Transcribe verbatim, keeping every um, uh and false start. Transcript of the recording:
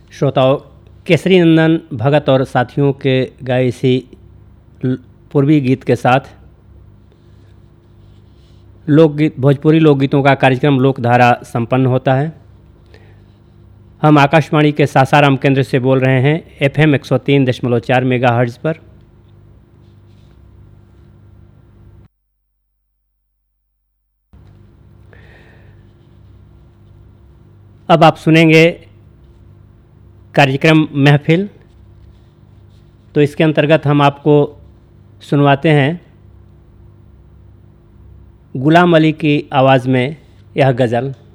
श्रोताओं, केसरी नंदन भगत और साथियों के गाए इसी पूर्वी गीत के साथ लोकगीत भोजपुरी लोकगीतों का कार्यक्रम लोकधारा संपन्न होता है। हम आकाशवाणी के सासाराम केंद्र से बोल रहे हैं एफएम एक सौ तीन दशमलव चार मेगाहर्ट्ज़ पर। अब आप सुनेंगे कार्यक्रम महफिल। तो इसके अंतर्गत हम आपको सुनवाते हैं गुलाम अली की आवाज़ में यह गज़ल।